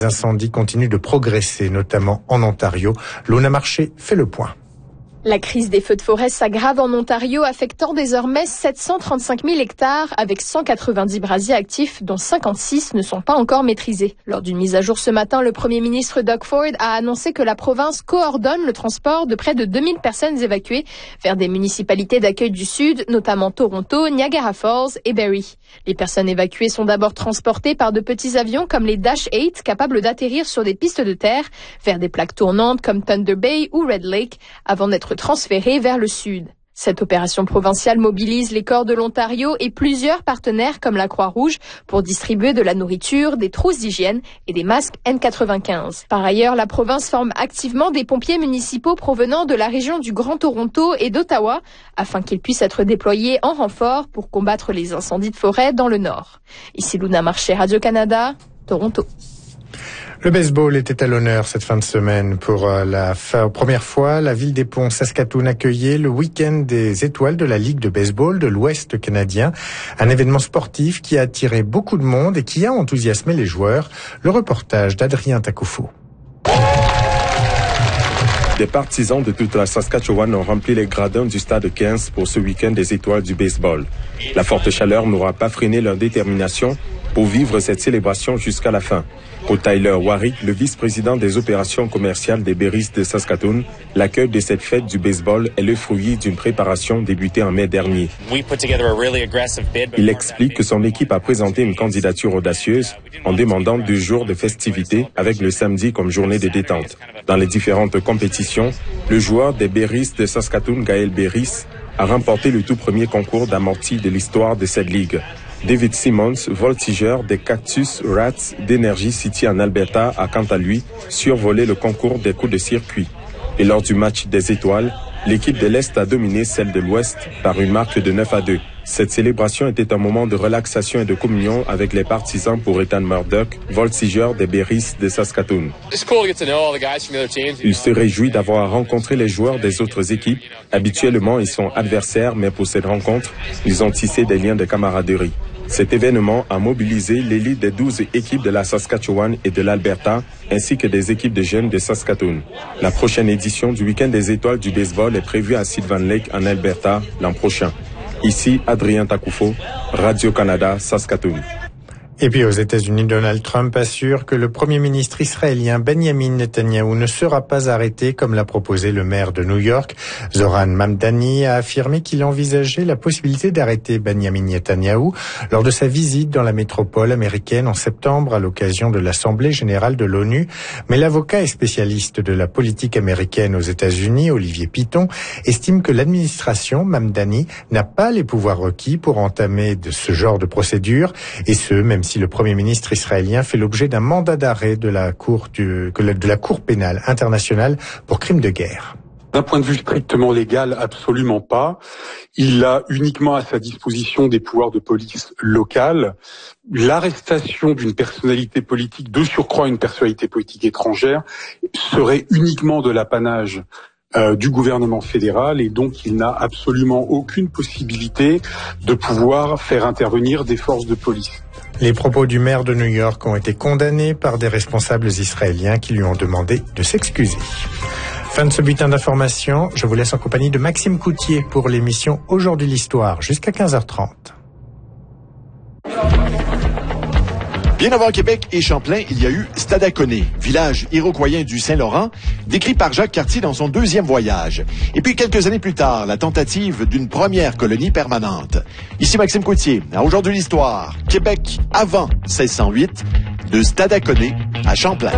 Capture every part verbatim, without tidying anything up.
Les incendies continuent de progresser, notamment en Ontario. Luna Marché fait le point. La crise des feux de forêt s'aggrave en Ontario, affectant désormais sept cent trente-cinq mille hectares avec cent quatre-vingt-dix brasiers actifs, dont cinquante-six ne sont pas encore maîtrisés. Lors d'une mise à jour ce matin, le premier ministre Doug Ford a annoncé que la province coordonne le transport de près de deux mille personnes évacuées vers des municipalités d'accueil du Sud, notamment Toronto, Niagara Falls et Barrie. Les personnes évacuées sont d'abord transportées par de petits avions comme les Dash huit, capables d'atterrir sur des pistes de terre, vers des plaques tournantes comme Thunder Bay ou Red Lake, avant d'être transférés vers le sud. Cette opération provinciale mobilise les corps de l'Ontario et plusieurs partenaires comme la Croix-Rouge pour distribuer de la nourriture, des trousses d'hygiène et des masques N quatre-vingt-quinze. Par ailleurs, la province forme activement des pompiers municipaux provenant de la région du Grand Toronto et d'Ottawa afin qu'ils puissent être déployés en renfort pour combattre les incendies de forêt dans le nord. Ici Luna Marché, Radio-Canada, Toronto. Le baseball était à l'honneur cette fin de semaine. Pour la première fois, la ville des Ponts, Saskatoon, accueillait le week-end des étoiles de la Ligue de baseball de l'Ouest canadien. Un événement sportif qui a attiré beaucoup de monde et qui a enthousiasmé les joueurs. Le reportage d'Adrien Takoufou. Des partisans de toute la Saskatchewan ont rempli les gradins du stade quinze pour ce week-end des étoiles du baseball. La forte chaleur n'aura pas freiné leur détermination pour vivre cette célébration jusqu'à la fin. Pour Tyler Warwick, le vice-président des opérations commerciales des Berries de Saskatoon, l'accueil de cette fête du baseball est le fruit d'une préparation débutée en mai dernier. Il explique que son équipe a présenté une candidature audacieuse en demandant deux jours de festivités avec le samedi comme journée de détente. Dans les différentes compétitions, le joueur des Berries de Saskatoon, Gaël Berries, a remporté le tout premier concours d'amorti de l'histoire de cette ligue. David Simmons, voltigeur des Cactus Rats d'Energy City en Alberta, a quant à lui survolé le concours des coups de circuit. Et lors du match des étoiles, l'équipe de l'Est a dominé celle de l'Ouest par une marque de neuf à deux. Cette célébration était un moment de relaxation et de communion avec les partisans pour Ethan Murdoch, voltigeur des Berries de Saskatoon. Il se réjouit d'avoir rencontré les joueurs des autres équipes. Habituellement, ils sont adversaires, mais pour cette rencontre, ils ont tissé des liens de camaraderie. Cet événement a mobilisé l'élite des douze équipes de la Saskatchewan et de l'Alberta, ainsi que des équipes de jeunes de Saskatoon. La prochaine édition du Week-end des étoiles du baseball est prévue à Sylvan Lake, en Alberta, l'an prochain. Ici, Adrien Takoufou, Radio-Canada, Saskatoon. Et puis aux États-Unis, Donald Trump assure que le premier ministre israélien Benjamin Netanyahou ne sera pas arrêté comme l'a proposé le maire de New York. Zoran Mamdani a affirmé qu'il envisageait la possibilité d'arrêter Benjamin Netanyahou lors de sa visite dans la métropole américaine en septembre à l'occasion de l'Assemblée générale de l'ONU. Mais l'avocat et spécialiste de la politique américaine aux États-Unis, Olivier Piton, estime que l'administration Mamdani n'a pas les pouvoirs requis pour entamer de ce genre de procédure, et ce, même si si le Premier ministre israélien fait l'objet d'un mandat d'arrêt de la Cour du, de la Cour pénale internationale pour crimes de guerre. D'un point de vue strictement légal, absolument pas. Il a uniquement à sa disposition des pouvoirs de police locale. L'arrestation d'une personnalité politique, de surcroît une personnalité politique étrangère, serait uniquement de l'apanage Euh, du gouvernement fédéral, et donc il n'a absolument aucune possibilité de pouvoir faire intervenir des forces de police. Les propos du maire de New York ont été condamnés par des responsables israéliens qui lui ont demandé de s'excuser. Fin de ce bulletin d'information. Je vous laisse en compagnie de Maxime Coutier pour l'émission Aujourd'hui l'Histoire jusqu'à quinze heures trente. Bien avant Québec et Champlain, il y a eu Stadacone, village iroquoien du Saint-Laurent, décrit par Jacques Cartier dans son deuxième voyage. Et puis quelques années plus tard, la tentative d'une première colonie permanente. Ici Maxime Coutier, à Aujourd'hui l'Histoire, Québec avant seize cent huit, de Stadacone à Champlain.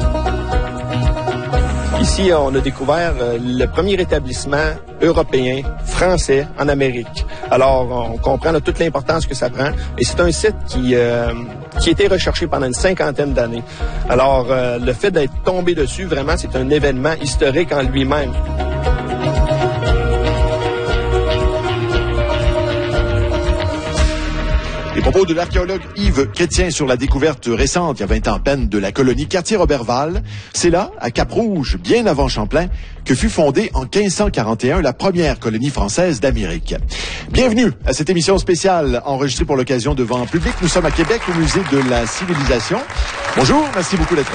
Ici, on a découvert euh, le premier établissement européen, français, en Amérique. Alors, on comprend là, toute l'importance que ça prend. Et c'est un site qui, euh, qui a été recherché pendant une cinquantaine d'années. Alors, euh, le fait d'être tombé dessus, vraiment, c'est un événement historique en lui-même. Les propos de l'archéologue Yves Chrétien sur la découverte récente, il y a vingt ans à peine, de la colonie Cartier-Roberval. C'est là, à Cap-Rouge, bien avant Champlain, que fut fondée en quinze cent quarante et un la première colonie française d'Amérique. Bienvenue à cette émission spéciale enregistrée pour l'occasion devant un public. Nous sommes à Québec, au Musée de la Civilisation. Bonjour, merci beaucoup d'être